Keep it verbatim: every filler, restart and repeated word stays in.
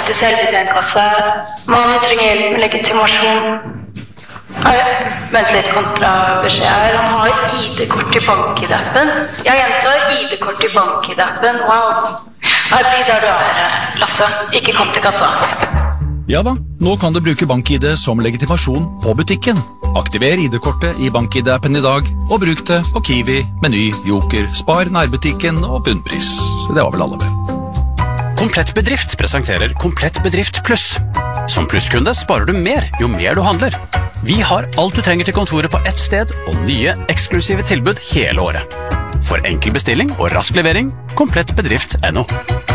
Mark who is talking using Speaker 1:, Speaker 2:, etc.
Speaker 1: til selvbetjentkasse. Man trenger hjelp med legitimasjon. Nei, vent litt, kontrabeskjed her. Han har I D-kort i BankID-appen. Jeg gjentar I D-kort i BankID-appen. Wow. Her blir der du er, Lasse. Ikke kom til kassa.
Speaker 2: Ja da, nå kan du bruke BankID som legitimasjon på butikken. Aktiver I D-kortet i BankID-appen i dag, og bruk det på Kiwi, Meny, Joker, Spar, nærbutikken og Bunnpris. Det var vel alle med.
Speaker 3: Komplett Bedrift presenterer Komplett Bedrift Pluss. Som plusskunde sparer du mer jo mer du handler. Vi har alt du trenger til kontoret på ett sted, og nye, eksklusive tilbud hele året. For enkel bestilling og rask levering, komplett bedrift punktum no.